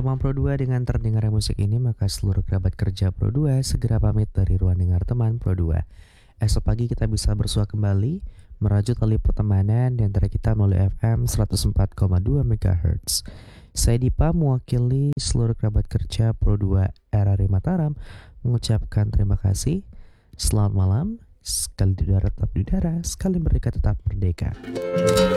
teman Pro 2 dengan terdengarnya musik ini, maka seluruh kerabat kerja Pro 2 segera pamit dari ruang dengar teman Pro 2. Esok pagi kita bisa bersua kembali, merajut tali pertemanan di antara kita melalui FM 104,2 MHz. Saya Dipa mewakili seluruh kerabat kerja Pro 2 RRI Mataram mengucapkan terima kasih. Selamat malam, sekali di udara tetap di udara, sekali merdeka tetap merdeka.